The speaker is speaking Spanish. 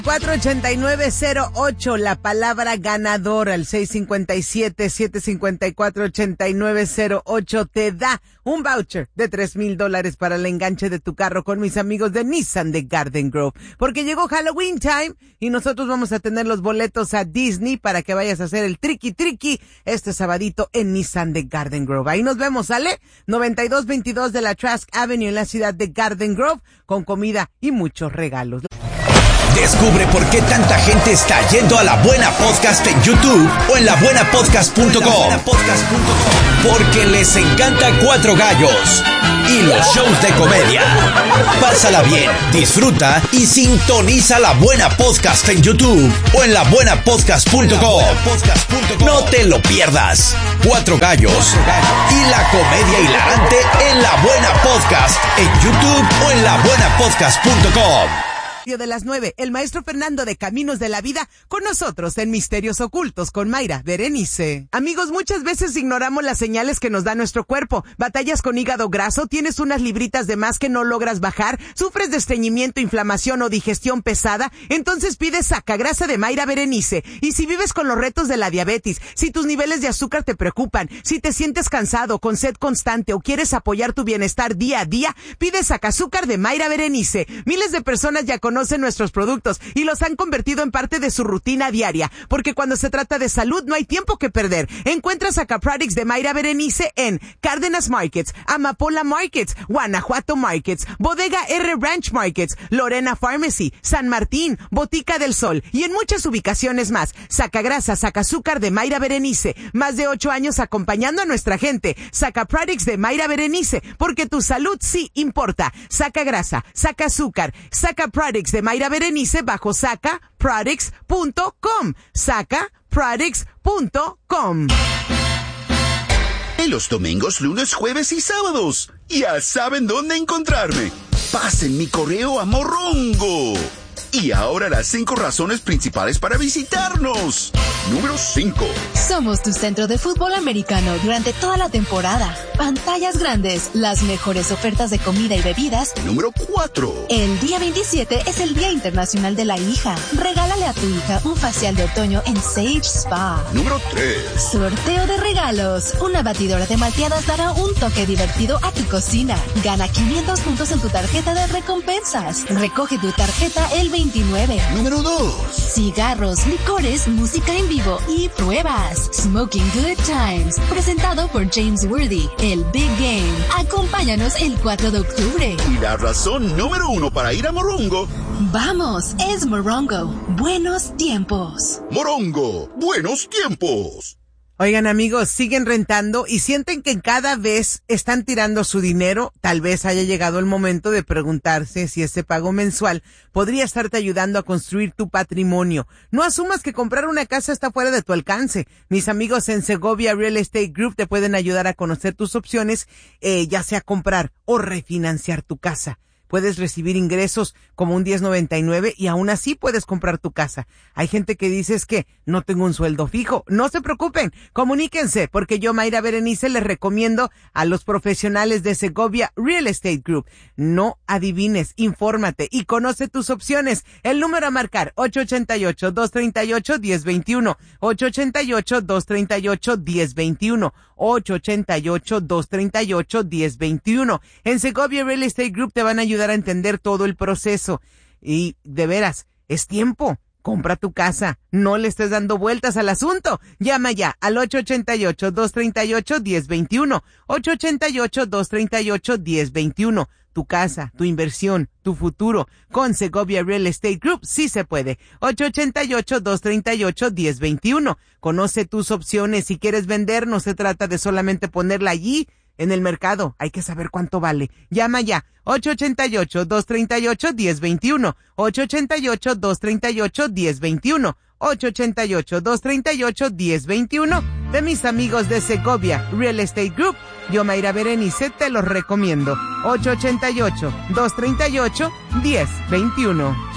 48908, la palabra ganador al 657-754-8908 te da un voucher de $3,000 para el enganche de tu carro con mis amigos de Nissan de Garden Grove. Porque llegó Halloween time y nosotros vamos a tener los boletos a Disney para que vayas a hacer el triqui este sabadito en Nissan de Garden Grove. Ahí nos vemos, ¿sale? 9222 de la Trask Avenue en la ciudad de Garden Grove con comida y muchos regalos. Descubre por qué tanta gente está yendo a La Buena Podcast en YouTube o en labuenapodcast.com. Porque les encanta Cuatro Gallos y los shows de comedia. Pásala bien, disfruta y sintoniza La Buena Podcast en YouTube o en labuenapodcast.com. No te lo pierdas. Cuatro Gallos y la comedia hilarante en La Buena Podcast en YouTube o en labuenapodcast.com. De las 9, el maestro Fernando de Caminos de la Vida con nosotros en Misterios Ocultos con Mayra Berenice. Amigos, muchas veces ignoramos las señales que nos da nuestro cuerpo. Batallas con hígado graso, tienes unas libritas de más que no logras bajar, sufres de estreñimiento, inflamación o digestión pesada, entonces pides Sacagrasa de Mayra Berenice. Y si vives con los retos de la diabetes, si tus niveles de azúcar te preocupan, si te sientes cansado, con sed constante o quieres apoyar tu bienestar día a día, pide Sacazúcar de Mayra Berenice. Miles de personas ya conocen nuestros productos y los han convertido en parte de su rutina diaria, porque cuando se trata de salud no hay tiempo que perder. Encuentra Sacaproducts de Mayra Berenice en Cárdenas Markets, Amapola Markets, Guanajuato Markets, Bodega R Ranch Markets, Lorena Pharmacy, San Martín, Botica del Sol y en muchas ubicaciones más. Sacagrasa, Sacazúcar de Mayra Berenice, más de 8 años acompañando a nuestra gente. Sacaproducts de Mayra Berenice, porque tu salud sí importa. Sacagrasa, Sacazúcar, Sacaproducts de Mayra Berenice bajo sacaproducts.com. Sacaproducts.com. En los domingos, lunes, jueves y sábados. Ya saben dónde encontrarme. Pasen mi correo a Morongo. Y ahora las 5 razones principales para visitarnos. Número 5. Somos tu centro de fútbol americano durante toda la temporada. Pantallas grandes, las mejores ofertas de comida y bebidas. Número 4. El día 27 es el Día Internacional de la Hija. Regálale a tu hija un facial de otoño en Sage Spa. Número 3. Sorteo de regalos. Una batidora de malteadas dará un toque divertido a tu cocina. Gana 500 puntos en tu tarjeta de recompensas. Recoge tu tarjeta el 29. Número 2. Cigarros, licores, música en vivo y pruebas. Smoking Good Times. Presentado por James Worthy. El Big Game. Acompáñanos el 4 de octubre. Y la razón número 1 para ir a Morongo. Vamos, es Morongo. Buenos tiempos. Morongo, buenos tiempos. Oigan, amigos, siguen rentando y sienten que cada vez están tirando su dinero. Tal vez haya llegado el momento de preguntarse si ese pago mensual podría estarte ayudando a construir tu patrimonio. No asumas que comprar una casa está fuera de tu alcance. Mis amigos en Segovia Real Estate Group te pueden ayudar a conocer tus opciones, ya sea comprar o refinanciar tu casa. Puedes recibir ingresos como un 1099 y aún así puedes comprar tu casa. Hay gente que dice es que no tengo un sueldo fijo. No se preocupen, comuníquense porque yo, Mayra Berenice, les recomiendo a los profesionales de Segovia Real Estate Group. No adivines, infórmate y conoce tus opciones. El número a marcar, 888-238-1021, 888-238-1021, 888-238-1021. En Segovia Real Estate Group te van a ayudar a entender todo el proceso. Y de veras, es tiempo. Compra tu casa. No le estés dando vueltas al asunto. Llama ya al 888-238-1021. 888-238-1021. Tu casa, tu inversión, tu futuro. Con Segovia Real Estate Group sí se puede. 888-238-1021. Conoce tus opciones. Si quieres vender, no se trata de solamente ponerla allí en el mercado. Hay que saber cuánto vale. Llama ya. 888-238-1021. 888-238-1021. 888-238-1021. De mis amigos de Segovia Real Estate Group, yo, Mayra Berenice, te los recomiendo. 888-238-1021.